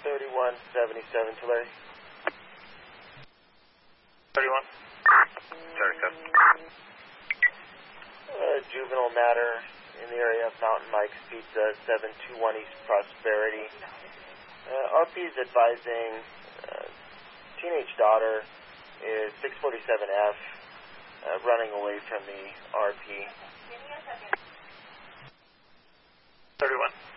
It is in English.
3177 Tulare. 31. Sorry, code. Juvenile matter in the area of Mountain Mike's Pizza, 721 East Prosperity. RP is advising teenage daughter is 647F, running away from the RP. 31.